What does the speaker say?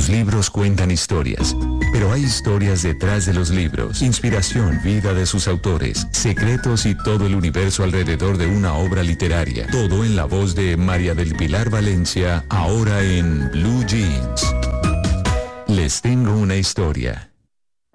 Los libros cuentan historias, pero hay historias detrás de los libros. Inspiración, vida de sus autores, secretos y todo el universo alrededor de una obra literaria. Todo en la voz de María del Pilar Valencia, ahora en Blue Jeans. Les tengo una historia.